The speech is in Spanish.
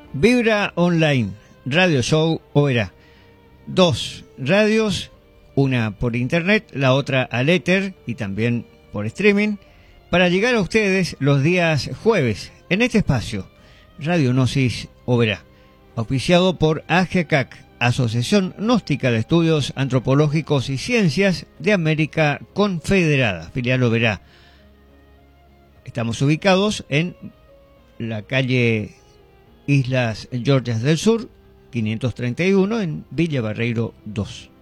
Vibra Online, Radio Show Oberá. 2 radios, una por internet, la otra al éter y también por streaming, para llegar a ustedes los días jueves en este espacio, Radio Gnosis Oberá, auspiciado por AGECAC, Asociación Gnóstica de Estudios Antropológicos y Ciencias de América Confederada, filial Oberá. Estamos ubicados en la calle Islas Georgias del Sur, 531, en Villa Barreiro 2.